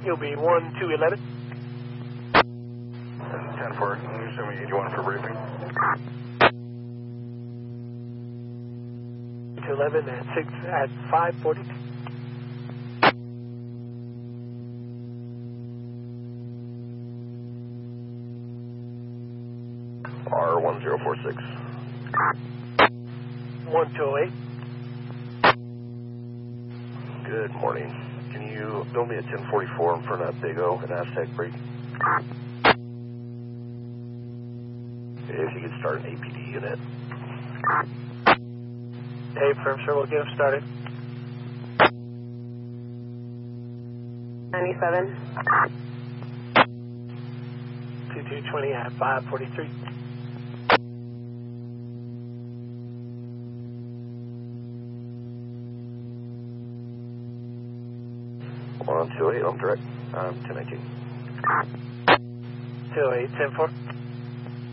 You'll be 1211. 10-4, can you send me 81 for briefing? 211 at 6 at 542. R1046. 1208. Good morning. Can you build me a 1044 in front of that Big O and Aztec break? If you could start an APD unit. Hey, firm, sir, we'll get him started. 97. 2220 at 543. On 208, I'm direct. 1019. 208, 10-4.